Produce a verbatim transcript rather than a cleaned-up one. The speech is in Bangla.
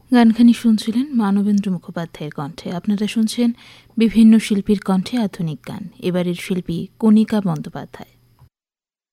গানখানি শুনছিলেন মানবেন্দ্র মুখোপাধ্যায়ের কণ্ঠে। আপনারা শুনছেন বিভিন্ন শিল্পীর কণ্ঠে আধুনিক গান। এবারের শিল্পী কণিকা বন্দ্যোপাধ্যায়।